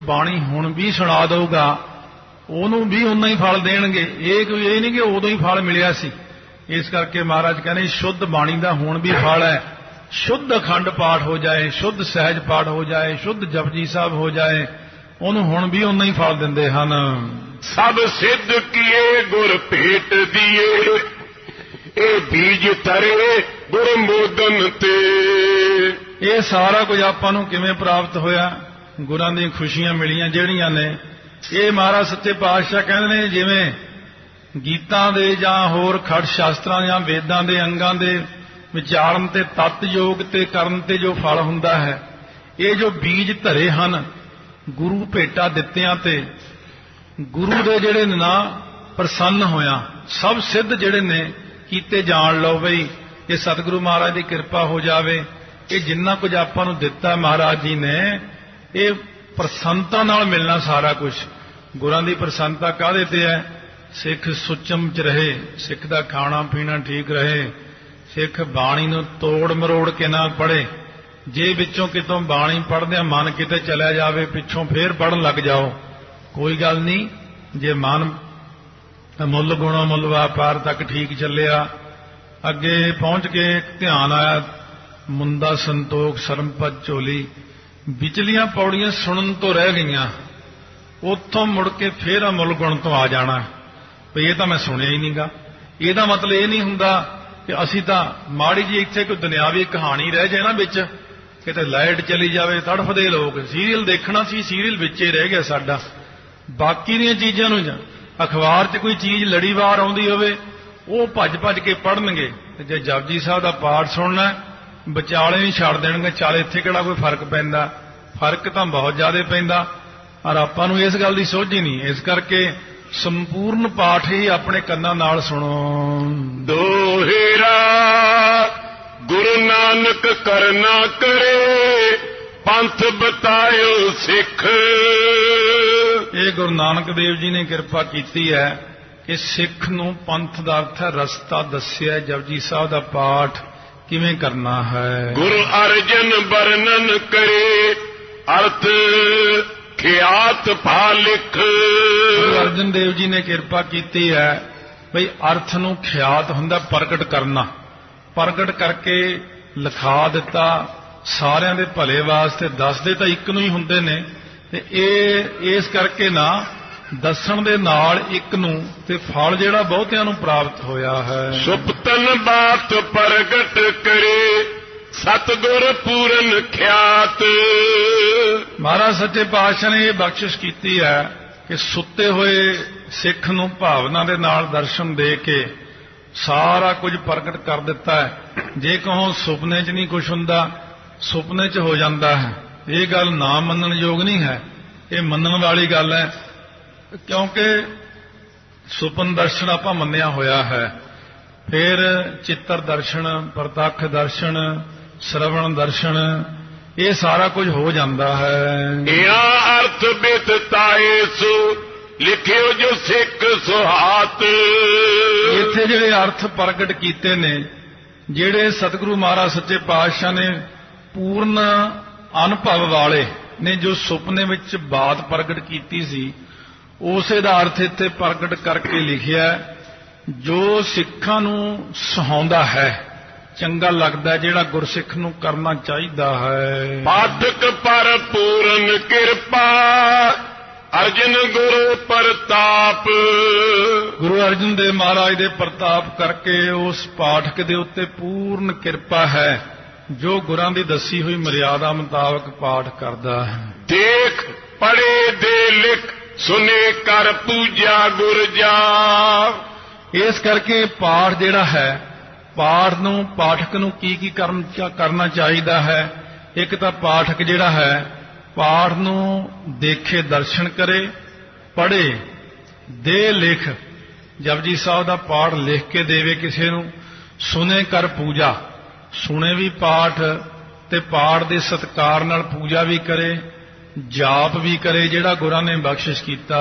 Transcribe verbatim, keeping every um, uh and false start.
ਬਾਣੀ ਹੁਣ ਵੀ ਸੁਣਾ ਦਊਗਾ ਉਹਨੂੰ ਵੀ ਉਨਾ ਹੀ ਫਲ ਦੇਣਗੇ। ਇਹ ਕੋਈ ਇਹ ਨਹੀਂ ਕਿ ਉਦੋਂ ਹੀ ਫਲ ਮਿਲਿਆ ਸੀ। ਇਸ ਕਰਕੇ ਮਹਾਰਾਜ ਕਹਿੰਦੇ ਸ਼ੁੱਧ ਬਾਣੀ ਦਾ ਹੁਣ ਵੀ ਫਲ ਹੈ। ਸ਼ੁੱਧ ਅਖੰਡ ਪਾਠ ਹੋ ਜਾਏ, ਸ਼ੁੱਧ ਸਹਿਜ ਪਾਠ ਹੋ ਜਾਏ, ਸ਼ੁੱਧ ਜਪਜੀ ਸਾਹਿਬ ਹੋ ਜਾਏ, ਉਹਨੂੰ ਹੁਣ ਵੀ ਉਨਾ ਹੀ ਫਲ ਦਿੰਦੇ ਹਨ। ਸਭ ਸਿੱਧ ਕੀਏ ਗੁਰ ਭੇਟ ਦੀਏ, ਇਹ ਬੀਜ ਤਰੇ ਗੁਰ ਮੋਦਨ ਤੇ। ਇਹ ਸਾਰਾ ਕੁਝ ਆਪਾਂ ਨੂੰ ਕਿਵੇਂ ਪ੍ਰਾਪਤ ਹੋਇਆ? ਗੁਰਾਂ ਦੀਆਂ ਖੁਸ਼ੀਆਂ ਮਿਲੀਆਂ ਜਿਹੜੀਆਂ ਨੇ। ਇਹ ਮਹਾਰਾਜ ਸੱਚੇ ਪਾਤਸ਼ਾਹ ਕਹਿੰਦੇ ਨੇ ਜਿਵੇਂ ਗੀਤਾਂ ਦੇ ਜਾਂ ਹੋਰ ਖੜ ਸ਼ਾਸਤਰਾਂ ਜਾਂ ਵੇਦਾਂ ਦੇ ਅੰਗਾਂ ਦੇ ਵਿਚਾਰਨ ਤੇ ਤਤ ਯੋਗ ਤੇ ਕਰਨ ਤੇ ਜੋ ਫਲ ਹੁੰਦਾ ਹੈ, ਇਹ ਜੋ ਬੀਜ ਧਰੇ ਹਨ ਗੁਰੂ ਭੇਟਾ ਦਿੱਤਿਆਂ ਤੇ, ਗੁਰੂ ਦੇ ਜਿਹੜੇ ਨੇ ਨਾ ਪ੍ਰਸੰਨ ਹੋਇਆ, ਸਭ ਸਿੱਧ ਜਿਹੜੇ ਨੇ ਕੀਤੇ ਜਾਣ ਲਓ ਬਈ ਇਹ ਸਤਿਗੁਰੂ ਮਹਾਰਾਜ ਦੀ ਕਿਰਪਾ ਹੋ ਜਾਵੇ। ਇਹ ਜਿੰਨਾ ਕੁਝ ਆਪਾਂ ਨੂੰ ਦਿੱਤਾ ਮਹਾਰਾਜ ਜੀ ਨੇ, ਇਹ ਪ੍ਰਸੰਨਤਾ ਨਾਲ ਮਿਲਣਾ ਸਾਰਾ ਕੁਝ। ਗੁਰਾਂ ਦੀ ਪ੍ਰਸੰਨਤਾ ਕਾਹਦੇ ਤੇ ਹੈ? ਸਿੱਖ ਸੁਚਮ ਚ ਰਹੇ, ਸਿੱਖ ਦਾ ਖਾਣਾ ਪੀਣਾ ਠੀਕ ਰਹੇ, ਸਿੱਖ ਬਾਣੀ ਨੂੰ ਤੋੜ ਮਰੋੜ ਕੇ ਨਾ ਪੜ੍ਹੇ। ਜੇ ਵਿੱਚੋਂ ਕਿਤੋਂ ਬਾਣੀ ਪੜ੍ਹਦਿਆਂ ਮਨ ਕਿਤੇ ਚਲਿਆ ਜਾਵੇ, ਪਿੱਛੋਂ ਫੇਰ ਪੜ੍ਹਨ ਲੱਗ ਜਾਓ, ਕੋਈ ਗੱਲ ਨਹੀਂ। ਜੇ ਮਨ ਮੁੱਲ ਗੁਣਾ ਮੁੱਲ ਵਪਾਰ ਤੱਕ ਠੀਕ ਚੱਲਿਆ, ਅੱਗੇ ਪਹੁੰਚ ਕੇ ਧਿਆਨ ਆਇਆ ਮੁੰਦਾ ਸੰਤੋਖ ਸਰਮਪਦ ਝੋਲੀ, ਵਿਚਲੀਆਂ ਪੌੜੀਆਂ ਸੁਣਨ ਤੋਂ ਰਹਿ ਗਈਆਂ, ਉੱਥੋਂ ਮੁੜ ਕੇ ਫੇਰ ਅਮੁੱਲ ਗੁਣ ਤੋਂ ਆ ਜਾਣਾ ਵੀ ਇਹ ਤਾਂ ਮੈਂ ਸੁਣਿਆ ਹੀ ਨਹੀਂਗਾ। ਇਹਦਾ ਮਤਲਬ ਇਹ ਨਹੀਂ ਹੁੰਦਾ ਕਿ ਅਸੀਂ ਤਾਂ ਮਾੜੀ ਜੀ ਇੱਥੇ ਕੋਈ ਦੁਨਿਆਵੀ ਕਹਾਣੀ ਰਹਿ ਜਾਏ ਨਾ ਵਿੱਚ, ਕਿਤੇ ਲਾਈਟ ਚਲੀ ਜਾਵੇ ਤੜਫਦੇ ਲੋਕ, ਸੀਰੀਅਲ ਦੇਖਣਾ ਸੀ ਸੀਰੀਅਲ ਵਿੱਚੇ ਰਹਿ ਗਿਆ ਸਾਡਾ। ਬਾਕੀ ਦੀਆਂ ਚੀਜ਼ਾਂ ਨੂੰ ਅਖਬਾਰ 'ਚ ਕੋਈ ਚੀਜ਼ ਲੜੀਵਾਰ ਆਉਂਦੀ ਹੋਵੇ ਉਹ ਭੱਜ ਭੱਜ ਕੇ ਪੜ੍ਹਨਗੇ, ਤੇ ਜੇ ਜਪਜੀ ਸਾਹਿਬ ਦਾ ਪਾਠ ਸੁਣਨਾ ਵਿਚਾਲੇ ਨਹੀਂ ਛੱਡ ਦੇਣਗੇ। ਚੱਲ ਇੱਥੇ ਕਿਹੜਾ ਕੋਈ ਫਰਕ ਪੈਂਦਾ? ਫਰਕ ਤਾਂ ਬਹੁਤ ਜ਼ਿਆਦਾ ਪੈਂਦਾ, ਔਰ ਆਪਾਂ ਨੂੰ ਇਸ ਗੱਲ ਦੀ ਸੋਝ ਹੀ ਨਹੀਂ। ਇਸ ਕਰਕੇ ਸੰਪੂਰਨ ਪਾਠ ਹੀ ਆਪਣੇ ਕੰਨਾਂ ਨਾਲ ਸੁਣੋ। ਦੋਹੇਰਾ ਗੁਰੂ ਨਾਨਕ ਕਰਨਾ ਕਰੇ, ਪੰਥ ਬਤਾਇਓ ਸਿੱਖ। ਇਹ ਗੁਰੂ ਨਾਨਕ ਦੇਵ ਜੀ ਨੇ ਕਿਰਪਾ ਕੀਤੀ ਹੈ ਕਿ ਸਿੱਖ ਨੂੰ ਪੰਥ ਦਾ ਅਰਥ ਹੈ ਰਸਤਾ ਦੱਸਿਆ, ਜਪਜੀ ਸਾਹਿਬ ਦਾ ਪਾਠ ਕਿਵੇਂ ਕਰਨਾ ਹੈ। ਗੁਰੂ ਅਰਜਨ ਵਰਣਨ ਕਰੇ, ਅਰਥ ਖਿਆਤ ਭਾ ਲਿਖ। ਗੁਰੂ ਅਰਜਨ ਦੇਵ ਜੀ ਨੇ ਕਿਰਪਾ ਕੀਤੀ ਹੈ ਬਈ ਅਰਥ ਨੂੰ ਖਿਆਤ ਹੁੰਦਾ ਪ੍ਰਗਟ ਕਰਨਾ, ਪ੍ਰਗਟ ਕਰਕੇ ਲਿਖਾ ਦਿੱਤਾ। ਸਾਰਿਆਂ ਦੇ ਭਲੇ ਵਾਸਤੇ ਦੱਸਦੇ ਤਾਂ ਇੱਕ ਨੂੰ ਹੀ ਹੁੰਦੇ ਨੇ, ਤੇ ਇਹ ਇਸ ਕਰਕੇ ਨਾ ਦੱਸਣ ਦੇ ਨਾਲ ਇੱਕ ਨੂੰ, ਤੇ ਫਲ ਜਿਹੜਾ ਬਹੁਤਿਆਂ ਨੂੰ ਪ੍ਰਾਪਤ ਹੋਇਆ ਹੈ। ਸੁਪਤਨ ਬਾਤ ਪ੍ਰਗਟ ਕਰੇ, ਸਤਿਗੁਰ ਪੂਰਨ ਖਿਆਤ। ਮਹਾਰਾਜ ਸੱਚੇ ਪਾਤਸ਼ਾਹ ਨੇ ਇਹ ਬਖਸ਼ਿਸ਼ ਕੀਤੀ ਹੈ ਕਿ ਸੁੱਤੇ ਹੋਏ ਸਿੱਖ ਨੂੰ ਭਾਵਨਾ ਦੇ ਨਾਲ ਦਰਸ਼ਨ ਦੇ ਕੇ ਸਾਰਾ ਕੁਝ ਪ੍ਰਗਟ ਕਰ ਦਿੱਤਾ ਹੈ। ਜੇ ਕਹੋ ਸੁਪਨੇ 'ਚ ਨਹੀਂ ਕੁਝ ਹੁੰਦਾ, ਸੁਪਨੇ 'ਚ ਹੋ ਜਾਂਦਾ ਹੈ। ਇਹ ਗੱਲ ਨਾ ਮੰਨਣ ਯੋਗ ਨਹੀਂ ਹੈ, ਇਹ ਮੰਨਣ ਵਾਲੀ ਗੱਲ ਹੈ, ਕਿਉਂਕਿ ਸੁਪਨ ਦਰਸ਼ਨ ਆਪਾਂ ਮੰਨਿਆ ਹੋਇਆ ਹੈ। ਫਿਰ ਚਿੱਤਰ ਦਰਸ਼ਨ, ਪ੍ਰਤੱਖ ਦਰਸ਼ਨ, ਸ਼ਰਵਣ ਦਰਸ਼ਨ, ਇਹ ਸਾਰਾ ਕੁਝ ਹੋ ਜਾਂਦਾ ਹੈ। ਇਹ ਅਰਥ ਬਿਤਤਾਏ ਸੋ ਲਿਖਿਓ ਜੋ ਸਿੱਖ ਸੁਹਾਤ। ਇੱਥੇ ਜਿਹੜੇ ਅਰਥ ਪ੍ਰਗਟ ਕੀਤੇ ਨੇ, ਜਿਹੜੇ ਸਤਿਗੁਰੂ ਮਹਾਰਾਜ ਸੱਚੇ ਪਾਤਸ਼ਾਹ ਨੇ ਪੂਰਨ ਅਨੁਭਵ ਵਾਲੇ ਨੇ ਜੋ ਸੁਪਨੇ ਵਿੱਚ ਬਾਤ ਪ੍ਰਗਟ ਕੀਤੀ ਸੀ, ਉਸੇ ਦਾ ਅਰਥ ਇੱਥੇ ਪ੍ਰਗਟ ਕਰਕੇ ਲਿਖਿਆ। ਜੋ ਸਿੱਖਾਂ ਨੂੰ ਸੁਹਾਉਂਦਾ ਹੈ, ਚੰਗਾ ਲੱਗਦਾ, ਜਿਹੜਾ ਗੁਰਸਿੱਖ ਨੂੰ ਕਰਨਾ ਚਾਹੀਦਾ ਹੈ। ਪਾਠਕ ਪਰ ਪੂਰਨ ਕਿਰਪਾ, ਅਰਜਨ ਗੁਰੂ ਪ੍ਰਤਾਪ। ਗੁਰੂ ਅਰਜਨ ਦੇਵ ਮਹਾਰਾਜ ਦੇ ਪ੍ਰਤਾਪ ਕਰਕੇ ਉਸ ਪਾਠਕ ਦੇ ਉੱਤੇ ਪੂਰਨ ਕਿਰਪਾ ਹੈ, ਜੋ ਗੁਰਾਂ ਦੀ ਦੱਸੀ ਹੋਈ ਮਰਿਆਦਾ ਮੁਤਾਬਕ ਪਾਠ ਕਰਦਾ ਹੈ। ਦੇਖ ਪੜੇ ਦੇ ਲਿਖ, ਸੁਨੇ ਕਰ ਪੂਜਾ ਗੁਰ ਜਾ। ਇਸ ਕਰਕੇ ਪਾਠ ਜਿਹੜਾ ਹੈ, ਪਾਠ ਨੂੰ ਪਾਠਕ ਨੂੰ ਕੀ ਕੀ ਕਰਨਾ ਚਾਹੀਦਾ ਹੈ? ਇੱਕ ਤਾਂ ਪਾਠਕ ਜਿਹੜਾ ਹੈ ਪਾਠ ਨੂੰ ਦੇਖੇ, ਦਰਸ਼ਨ ਕਰੇ, ਪੜ੍ਹੇ, ਦੇ ਲਿਖ, ਜਪਜੀ ਸਾਹਿਬ ਦਾ ਪਾਠ ਲਿਖ ਕੇ ਦੇਵੇ ਕਿਸੇ ਨੂੰ। ਸੁਨੇ ਕਰ ਪੂਜਾ, ਸੁਣੇ ਵੀ ਪਾਠ ਤੇ ਪਾਠ ਦੇ ਸਤਿਕਾਰ ਨਾਲ ਪੂਜਾ ਵੀ ਕਰੇ, ਜਾਪ ਵੀ ਕਰੇ, ਜਿਹੜਾ ਗੁਰਾਂ ਨੇ ਬਖਸ਼ਿਸ਼ ਕੀਤਾ